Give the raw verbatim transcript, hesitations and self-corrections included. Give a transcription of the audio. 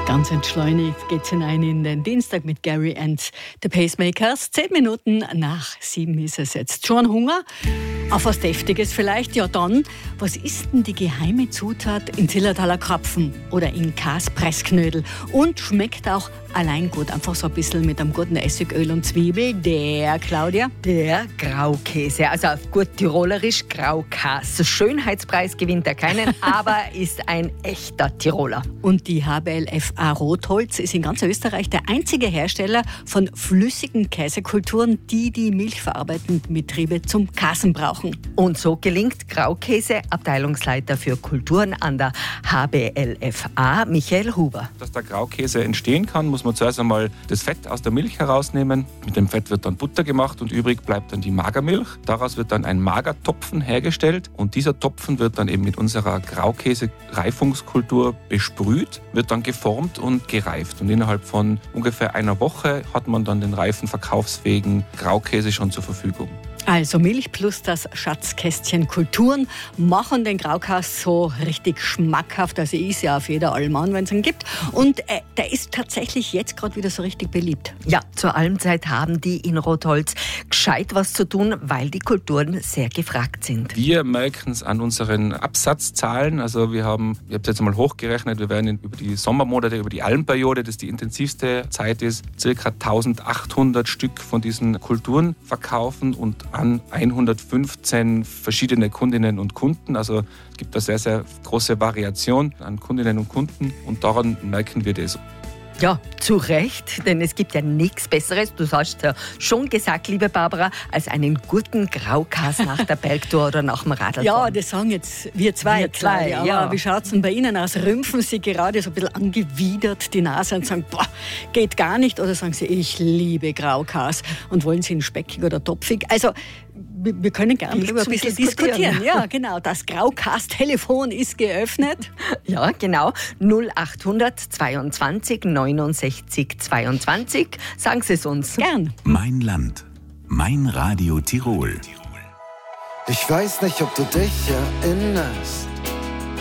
Ganz entschleunigt geht's hinein in den Dienstag mit Gary and the Pacemakers. Zehn Minuten nach sieben ist es jetzt. Schon Hunger? Auf was Deftiges vielleicht? Ja dann, was ist denn die geheime Zutat in Zillertaler Krapfen oder in Kaspressknödel? Und schmeckt auch allein gut, einfach so ein bisschen mit einem guten Essigöl und Zwiebel. Der, Claudia? Der Graukäse, also auf gut tirolerisch Graukäse. Schönheitspreis gewinnt er keinen, aber ist ein echter Tiroler. Und die H B L F A Rotholz ist in ganz Österreich der einzige Hersteller von flüssigen Käsekulturen, die die milchverarbeitenden Betriebe zum Kasen brauchen. Und so gelingt Graukäse Abteilungsleiter für Kulturen an der H B L F A, Michael Huber. Dass der Graukäse entstehen kann, muss man zuerst einmal das Fett aus der Milch herausnehmen. Mit dem Fett wird dann Butter gemacht und übrig bleibt dann die Magermilch. Daraus wird dann ein Magertopfen hergestellt und dieser Topfen wird dann eben mit unserer Graukäse-Reifungskultur besprüht, wird dann geformt und gereift. Und innerhalb von ungefähr einer Woche hat man dann den reifen, verkaufsfähigen Graukäse schon zur Verfügung. Also Milch plus das Schatzkästchen Kulturen machen den Graukäse so richtig schmackhaft. Also ist ja auf jeder Alman, wenn es ihn gibt. Und äh, der ist tatsächlich jetzt gerade wieder so richtig beliebt. Ja, zur Almzeit haben die in Rotholz gescheit was zu tun, weil die Kulturen sehr gefragt sind. Wir merken es an unseren Absatzzahlen. Also wir haben, ich habe es jetzt mal hochgerechnet, wir werden über die Sommermonate, über die Almperiode, das die intensivste Zeit ist, ca. eintausendachthundert Stück von diesen Kulturen verkaufen und an hundertfünfzehn verschiedene Kundinnen und Kunden. Also es gibt eine sehr, sehr große Variation an Kundinnen und Kunden und daran merken wir das. Ja, zu Recht, denn es gibt ja nichts Besseres, du hast ja schon gesagt, liebe Barbara, als einen guten Graukäse nach der Bergtour oder nach dem Radlfahren. Ja, das sagen jetzt wir zwei. Wir zwei, ja. ja. Aber wie schaut es denn bei Ihnen aus? Rümpfen Sie gerade so ein bisschen angewidert die Nase und sagen, boah, geht gar nicht? Oder sagen Sie, ich liebe Graukäse und wollen Sie ihn speckig oder topfig? Also, wir können gerne darüber ein bisschen diskutieren. diskutieren. Ja, genau. Das Graukäse-Telefon ist geöffnet. Ja, genau. null achthundert zweiundzwanzig neunundsechzig zweiundzwanzig. Sagen Sie es uns. Gern. Mein Land. Mein Radio Tirol. Ich weiß nicht, ob du dich erinnerst.